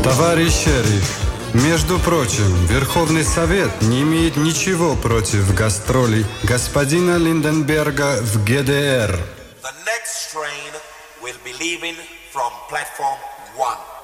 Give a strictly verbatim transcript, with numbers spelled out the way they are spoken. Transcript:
Товарищ шериф, между прочим, Верховный Совет не имеет ничего против гастролей господина Линденберга в ГДР. The next train will be leaving from platform one.